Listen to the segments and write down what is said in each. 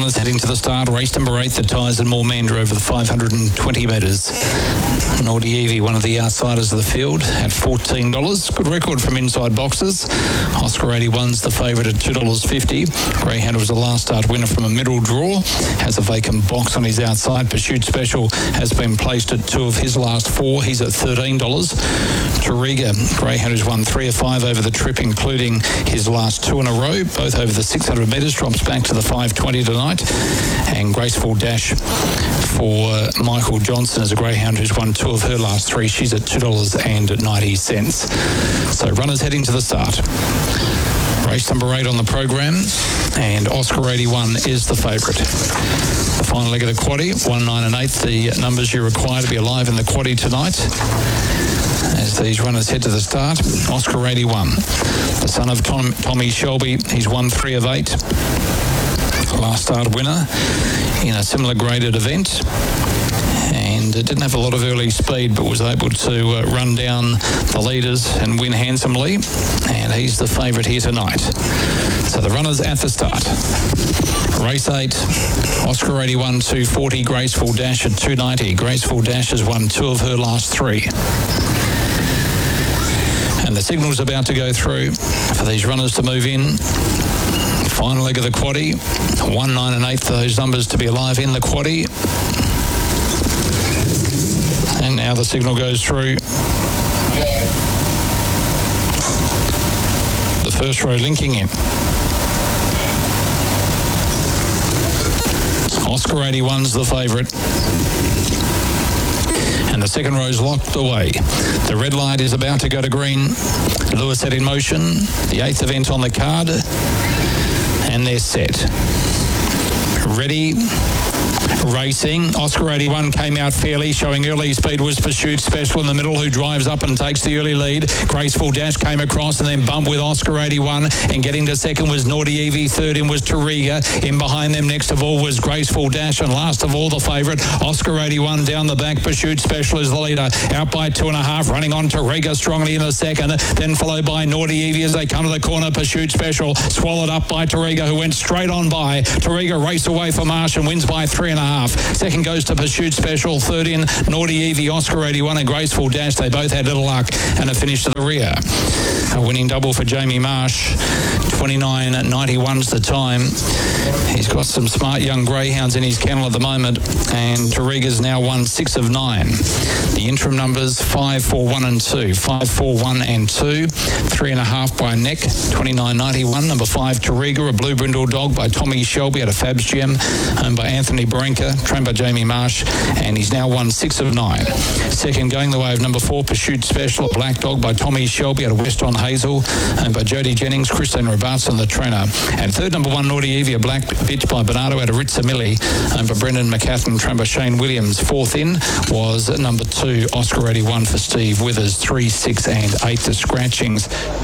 runners heading to the start. Race number 8, the Tyres and Mormander over the 520 metres. Naughty Evie, one of the outsiders of the field, at $14. Good record from inside boxes. Oscar 81's the favourite at $2.50. Greyhound was the last start winner from a middle draw. Has a vacant box on his outside. Pursuit Special has been placed at 2 of his last 4. He's at $13. Toriga, Greyhound has won 3 of 5 over the trip, including his last 2 in a row, both over the 600 metres, drops back to the 520 tonight. And Graceful Dash for Michael Johnson is a greyhound who's won 2 of her last 3. She's at $2.90. So runners heading to the start. Race number 8 on the program, and Oscar 81 is the favourite. The final leg of the quaddie, 1, 9 and 8, the numbers you require to be alive in the quaddie tonight. As these runners head to the start, Oscar 81, the son of Tommy Shelby, he's won 3 of 8. Last start winner in a similar graded event, and didn't have a lot of early speed, but was able to run down the leaders and win handsomely, and he's the favourite here tonight. So the runners at the start. Race 8, Oscar 81, 240, Graceful Dash at 290. Graceful Dash has won 2 of her last 3. And the signal's about to go through for these runners to move in. Final leg of the quaddie, 1, 9 and 8 for those numbers to be alive in the quaddie. And now the signal goes through. The first row linking in. Oscar 81's the favourite. And the second row's locked away. The red light is about to go to green. Lewis set in motion. The 8th event on the card. And they're set. Ready. Racing. Oscar 81 came out fairly, showing early speed was Pursuit Special in the middle, who drives up and takes the early lead. Graceful Dash came across and then bumped with Oscar 81, and getting to second was Naughty Evie. Third in was Toriga. In behind them next of all was Graceful Dash, and last of all the favourite Oscar 81 down the back. Pursuit Special is the leader, out by 2.5, running on Toriga strongly in the second, then followed by Naughty Evie as they come to the corner. Pursuit Special swallowed up by Toriga, who went straight on by. Toriga race away for Marsh and wins by 3.5. Second goes to Pursuit Special. Third in Naughty Evie, Oscar 81 and Graceful Dash. They both had little luck and a finish to the rear. A winning double for Jamie Marsh. 29.91's the time. He's got some smart young greyhounds in his kennel at the moment, and Toriga's now won 6 of 9. The interim numbers 5, 4, 1 and 2. 5, 4, 1 and 2. 3.5 by Neck. 29.91. Number 5 Toriga, a blue brindle dog by Tommy Shelby at a Fabs Gem, owned by Anthony Barenka, trained by Jamie Marsh, and he's now won 6 of 9. Second going the way of number 4 Pursuit Special, a black dog by Tommy Shelby at a West on Hazel, owned by Jodie Jennings, Christine Robertson, the trainer. And third, number 1 Naughty Evie, a black bitch by Bernardo at a Ritza Millie, owned by Brendan McCaffin, trained by Shane Williams. Fourth in was number 2 Oscar 81 for Steve Withers. 3, 6 and 8 the scratchings.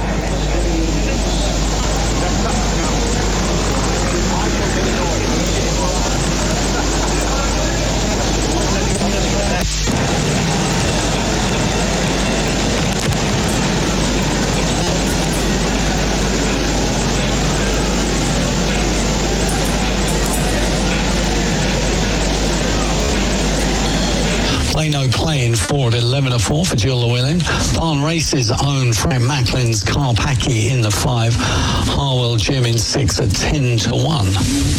No play in 4 at 11-4 for Jill Llewellyn. Barn Races own Frank Macklin's Carpacchi in the 5. Harwell Jim in 6 at 10-1.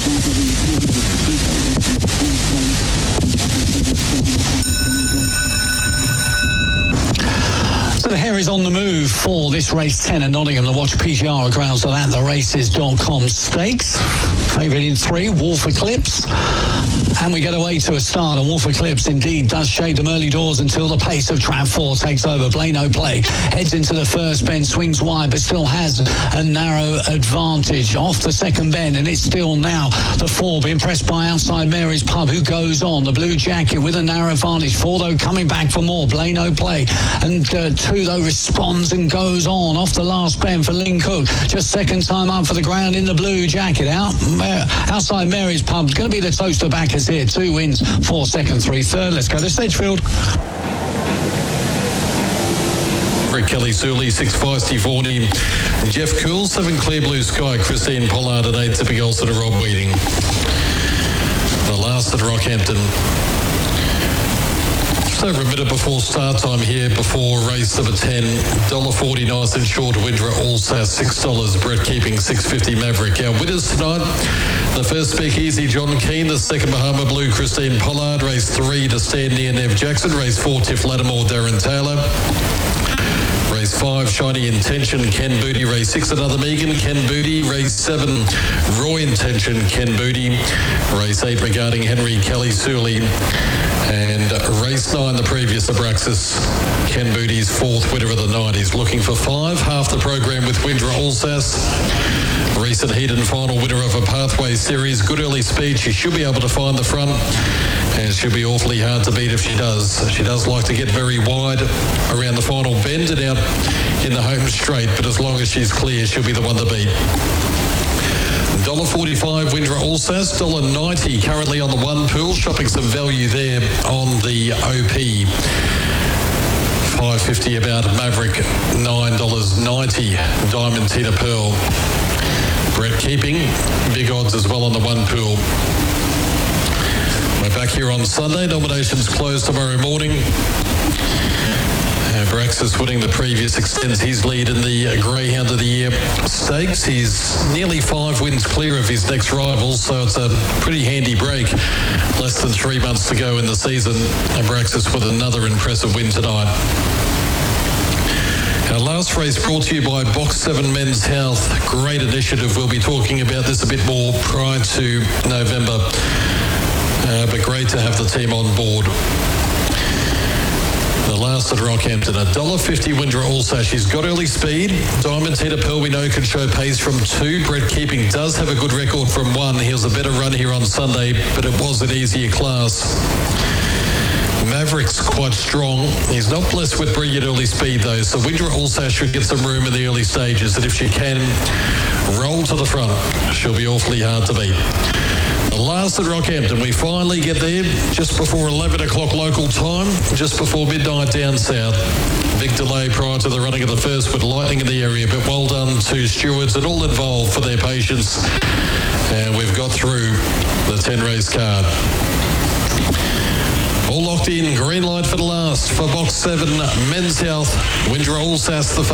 So the hair is on the move for this race 10 at Nottingham. The watch PGR grounds are at theraces.com stakes. Favourite in 3, Wolf Eclipse. And we get away to a start, and Wolf Eclipse indeed does shade them early doors until the pace of Trap 4 takes over. Play No Play heads into the first bend, swings wide, but still has a narrow advantage off the second bend, and it's still now the 4 being pressed by Outside Mary's Pub, who goes on. The blue jacket with a narrow advantage. 4 though coming back for more. Play No Play, and 2 though responds and goes on off the last bend for Lynn Cook. Just second time up for the ground in the blue jacket. Outside Mary's Pub going to be the toaster backers here. 2 wins, 4 second, 3 third. Let's go to Sedgefield. Rick Kelly Surly, 6 Feisty 40. Jeff Cool, 7 Clear Blue Sky. Christine Pollard at 8 Zippy Olsen to Rob Weeding. last at Rockhampton. Just over a minute before start time here, before race number 10, $1.40 nice and short, Windra Allsass $6, Brett Keeping $6.50 Maverick. Our winners tonight, the first Speakeasy John Keane, the second Bahama Blue Christine Pollard, race 3 to stand near Nev Jackson, race 4 Tiff Lattimore Darren Taylor. Race 5, Shiny Intention, Ken Booty. Race 6, Another Megan, Ken Booty. Race 7, Raw Intention, Ken Booty. Race 8, Regarding Henry, Kelly Suley. And race 9, the previous Abraxas, Ken Booty's 4th winner of the night. He's looking for 5, half the program with Windra Allsass. Recent heat and final winner of a Pathway Series. Good early speed. She should be able to find the front, and she'll be awfully hard to beat if she does. She does like to get very wide around the final bend and out in the home straight, but as long as she's clear, she'll be the one to beat. $1.45 Windra Allsass, $1.90 currently on the one pool, shopping some value there on the OP. $5.50 about Maverick, $9.90 Diamond Tina Pearl. Brett Keeping, big odds as well on the one pool. We're back here on Sunday. Nominations close tomorrow morning. Abraxas winning the previous extends his lead in the Greyhound of the Year Stakes. He's nearly 5 wins clear of his next rivals, so it's a pretty handy break. Less than 3 months to go in the season. Abraxas with another impressive win tonight. Our last race brought to you by Box 7 Men's Health. Great initiative. We'll be talking about this a bit more prior to November, but great to have the team on board. The last at Rockhampton, $1.50 Windra Allsass. She's got early speed. Diamond Tina Pearl we know can show pace from 2. Brett Keeping does have a good record from 1. He was a better run here on Sunday, but it was an easier class. Maverick's quite strong. He's not blessed with brilliant early speed though, so Windra Allsass should get some room in the early stages, and if she can roll to the front, she'll be awfully hard to beat. The last at Rockhampton, we finally get there just before 11 o'clock local time, just before midnight down south. Big delay prior to the running of the first with lightning in the area, but well done to stewards and all involved for their patience. And we've got through the 10 race card. All locked in, green light for the last for Box 7 Men's Health. Windra Allsass the